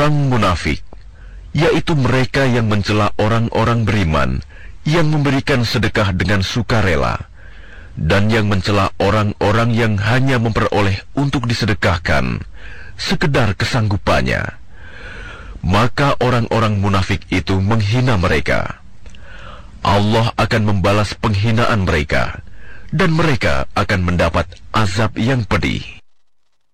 orang munafik, yaitu mereka yang mencela orang-orang beriman yang memberikan sedekah dengan sukarela, dan yang mencela orang-orang yang hanya memperoleh untuk disedekahkan sekedar kesanggupannya. Maka orang-orang munafik itu menghina mereka. Allah akan membalas penghinaan mereka, dan mereka akan mendapat azab yang pedih.